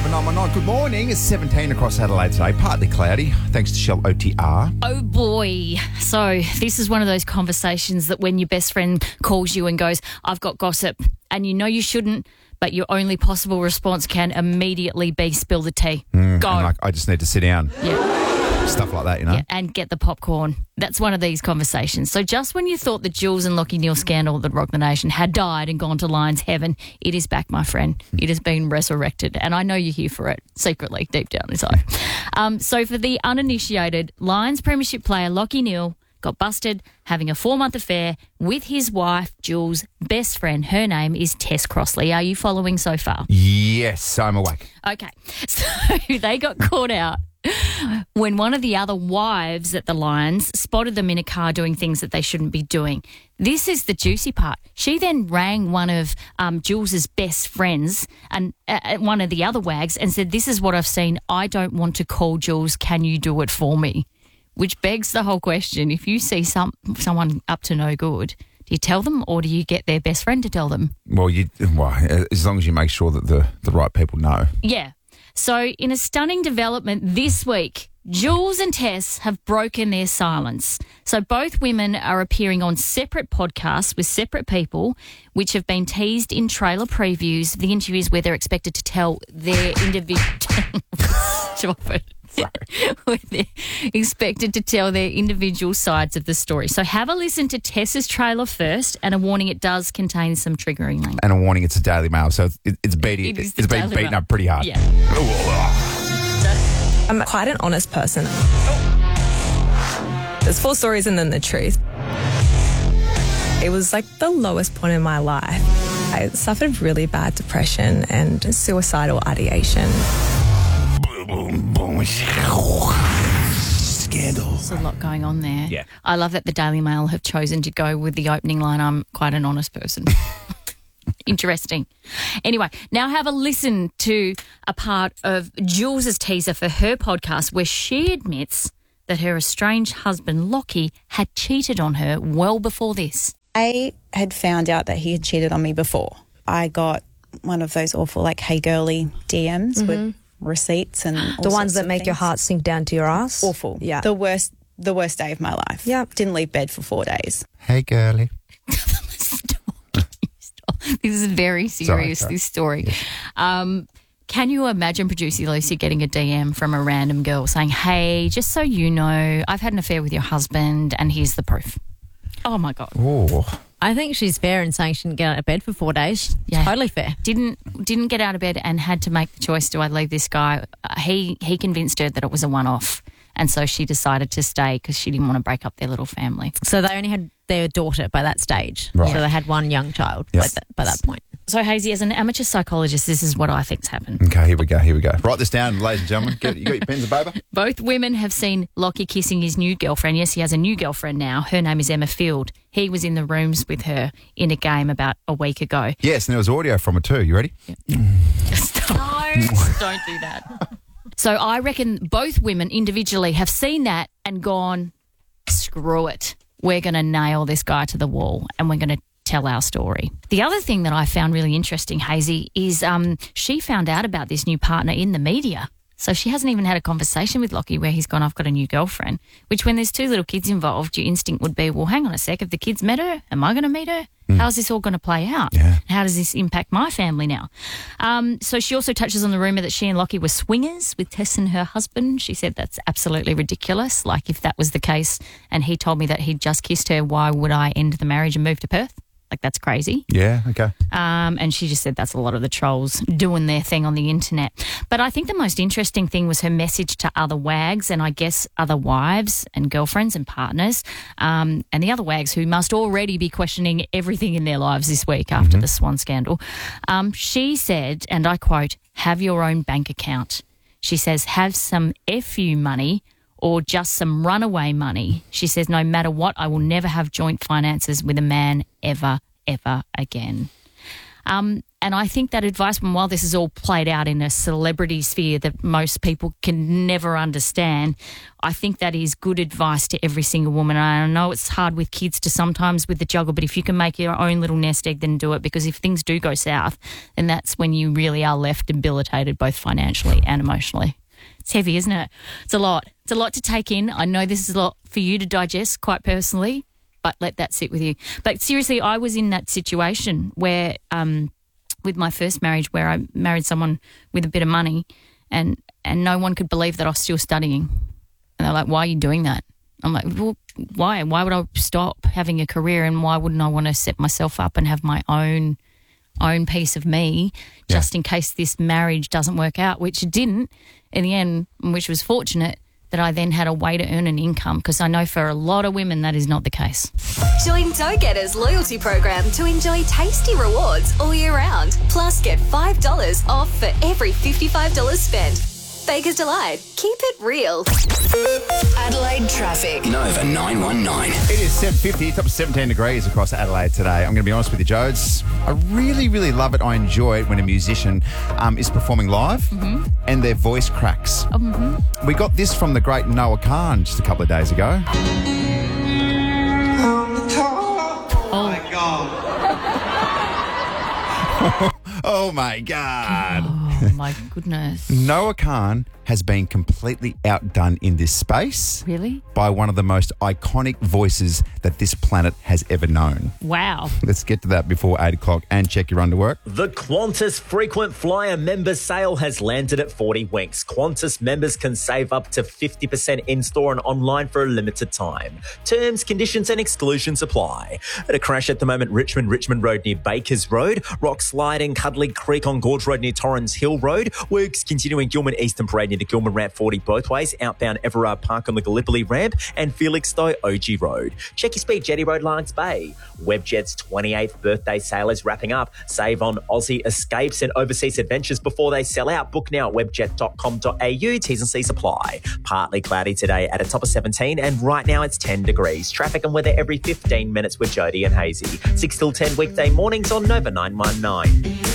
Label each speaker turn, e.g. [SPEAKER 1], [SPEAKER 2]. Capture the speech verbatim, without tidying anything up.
[SPEAKER 1] seven nine one nine. Good morning. It's seventeen across Adelaide today. Partly cloudy, thanks to Shell O T R.
[SPEAKER 2] Oh, boy. So this is one of those conversations that when your best friend calls you and goes, I've got gossip, and you know you shouldn't, but your only possible response can immediately be spill the tea.
[SPEAKER 1] Mm,
[SPEAKER 2] Go.
[SPEAKER 1] and like, I just need to sit down.
[SPEAKER 2] Yeah.
[SPEAKER 1] Stuff like that, you know?
[SPEAKER 2] Yeah, and get the popcorn. That's one of these conversations. So just when you thought the Jules and Lachie Neale scandal that rocked the nation had died and gone to Lions heaven, it is back, my friend. It has been resurrected. And I know you're here for it, secretly, deep down inside. Um, so for the uninitiated, Lions premiership player Lachie Neale got busted having a four-month affair with his wife, Jules' best friend. Her name is Tess Crossley. Are you following so far?
[SPEAKER 1] Yes, I'm awake.
[SPEAKER 2] Okay. So they got caught out when one of the other wives at the Lions spotted them in a car doing things that they shouldn't be doing. This is the juicy part. She then rang one of um, Jules's best friends and uh, one of the other wags and said, this is what I've seen. I don't want to call Jules. Can you do it for me? Which begs the whole question. If you see some someone up to no good, do you tell them or do you get their best friend to tell them?
[SPEAKER 1] Well, you well, as long as you make sure that the, the right people know.
[SPEAKER 2] Yeah. So in a stunning development this week, Jules and Tess have broken their silence. So both women are appearing on separate podcasts with separate people, which have been teased in trailer previews, the interviews where they're expected to tell their individual... Stop it. Where they're expected to tell their individual sides of the story. So have a listen to Tess's trailer first, and a warning, it does contain some triggering language.
[SPEAKER 1] And a warning, it's a Daily Mail, so it's, it's, beating,
[SPEAKER 2] It is
[SPEAKER 1] it's
[SPEAKER 2] the
[SPEAKER 1] been
[SPEAKER 2] Daily
[SPEAKER 1] beaten
[SPEAKER 2] Mail.
[SPEAKER 1] up pretty hard.
[SPEAKER 2] Yeah.
[SPEAKER 3] I'm quite an honest person. There's four stories and then the truth. It was like the lowest point in my life. I suffered really bad depression and suicidal ideation.
[SPEAKER 1] Boom, boom. Scandal.
[SPEAKER 2] There's a lot going on there.
[SPEAKER 1] Yeah.
[SPEAKER 2] I love that the Daily Mail have chosen to go with the opening line, I'm quite an honest person. Interesting. Anyway, now have a listen to a part of Jules's teaser for her podcast where she admits that her estranged husband, Lachie, had cheated on her well before this.
[SPEAKER 4] I had found out that he had cheated on me before. I got one of those awful, like, hey girly D Ms with receipts and all
[SPEAKER 5] The ones
[SPEAKER 4] sorts
[SPEAKER 5] that
[SPEAKER 4] of
[SPEAKER 5] make your
[SPEAKER 4] things.
[SPEAKER 5] heart sink down to your ass.
[SPEAKER 4] Awful.
[SPEAKER 5] Yeah.
[SPEAKER 4] The worst, the worst day of my life.
[SPEAKER 5] Yeah.
[SPEAKER 4] Didn't leave bed for four days.
[SPEAKER 1] Hey, girly.
[SPEAKER 2] Stop. Stop. This is very serious,
[SPEAKER 1] sorry.
[SPEAKER 2] this story. Um, can you imagine, Producer Lucy, getting a D M from a random girl saying, hey, just so you know, I've had an affair with your husband and here's the proof. Oh, my God.
[SPEAKER 1] Oh.
[SPEAKER 6] I think she's fair in saying she didn't get out of bed for four days.
[SPEAKER 2] Yeah.
[SPEAKER 6] Totally fair.
[SPEAKER 2] Didn't didn't get out of bed and had to make the choice, do I leave this guy? Uh, he, he convinced her that it was a one-off, and so she decided to stay because she didn't want to break up their little family.
[SPEAKER 6] So they only had their daughter by that stage.
[SPEAKER 1] Right.
[SPEAKER 6] So they had one young child
[SPEAKER 1] Yep.
[SPEAKER 6] by, th- by that point.
[SPEAKER 2] So, Hazy, as an amateur psychologist, this is what I think's happened.
[SPEAKER 1] Okay, here we go, here we go. Write this down, ladies and gentlemen. Get, you got your pens and paper?
[SPEAKER 2] Both women have seen Lachie kissing his new girlfriend. Yes, he has a new girlfriend now. Her name is Emma Field. He was in the rooms with her in a game about a week ago.
[SPEAKER 1] Yes, and there was audio from it too. You ready?
[SPEAKER 2] Stop. No, don't do that. So I reckon both women individually have seen that and gone, screw it. We're going to nail this guy to the wall and we're going to tell our story. The other thing that I found really interesting, Hazy, is um, she found out about this new partner in the media. So she hasn't even had a conversation with Lachie where he's gone, I've got a new girlfriend, which when there's two little kids involved, your instinct would be, well, hang on a sec, have the kids met her? Am I going to meet her? Mm. How's this all going to play out?
[SPEAKER 1] Yeah.
[SPEAKER 2] How does this impact my family now? Um, so she also touches on the rumour that she and Lachie were swingers with Tess and her husband. She said that's absolutely ridiculous. Like, if that was the case and he told me that he'd just kissed her, why would I end the marriage and move to Perth? Like, that's crazy.
[SPEAKER 1] Yeah, okay.
[SPEAKER 2] Um, and she just said that's a lot of the trolls doing their thing on the internet. But I think the most interesting thing was her message to other wags and I guess other wives and girlfriends and partners um, and the other wags who must already be questioning everything in their lives this week after
[SPEAKER 1] Mm-hmm.
[SPEAKER 2] the Swan scandal. Um, she said, and I quote, have your own bank account. She says, have some F U money or just some runaway money. She says, no matter what, I will never have joint finances with a man ever, ever again. Um, and I think that advice, and while this is all played out in a celebrity sphere that most people can never understand, I think that is good advice to every single woman. And I know it's hard with kids to sometimes with the juggle, but if you can make your own little nest egg, then do it, because if things do go south, then that's when you really are left debilitated both financially and emotionally. It's heavy, isn't it? It's a lot. It's a lot to take in. I know this is a lot for you to digest quite personally, but let that sit with you. But seriously, I was in that situation where, um, with my first marriage, where I married someone with a bit of money, and, and no one could believe that I was still studying. And they're like, why are you doing that? I'm like, well, why? Why would I stop having a career, and why wouldn't I want to set myself up and have my own own piece of me just yeah. in case this marriage doesn't work out, which it didn't in the end, which was fortunate that I then had a way to earn an income, because I know for a lot of women that is not the case.
[SPEAKER 5] Join Dough Getters loyalty program to enjoy tasty rewards all year round. Plus, get five dollars off for every fifty-five dollars spent. Baker's Delight. Keep it real.
[SPEAKER 7] Adelaide traffic.
[SPEAKER 8] Nova nine one nine.
[SPEAKER 1] It is seven fifty, top of seventeen degrees across Adelaide today. I'm going to be honest with you, Jodes. I really, really love it. I enjoy it when a musician um, is performing live mm-hmm. and their voice cracks. Mm-hmm. We got this from the great Noah Khan just a couple of days ago.
[SPEAKER 2] Oh,
[SPEAKER 9] my God.
[SPEAKER 1] Oh, my God.
[SPEAKER 2] Oh, my goodness.
[SPEAKER 1] Noah Khan has been completely outdone in this space.
[SPEAKER 2] Really?
[SPEAKER 1] By one of the most iconic voices that this planet has ever known.
[SPEAKER 2] Wow.
[SPEAKER 1] Let's get to that before eight o'clock and check your underwork.
[SPEAKER 10] The Qantas Frequent Flyer member sale has landed at forty Winks. Qantas members can save up to fifty percent in-store and online for a limited time. Terms, conditions and exclusions apply. At a crash at the moment, Richmond, Richmond Road near Bakers Road, Rock Sliding, Cuddly Creek on Gorge Road near Torrens Hill Road, works continuing Gilman Eastern Parade near the Gilman Ramp forty both ways, outbound Everard Park on the Gallipoli Ramp and Felixstowe O G Road. Check your speed, Jetty Road, Largs Bay. Webjet's twenty-eighth birthday sale is wrapping up. Save on Aussie escapes and overseas adventures before they sell out. Book now at webjet dot com dot a u. T's and C's apply. Partly cloudy today at a top of seventeen, and right now it's ten degrees. Traffic and weather every fifteen minutes with Jody and Hazy. six till ten weekday mornings on Nova nine one nine.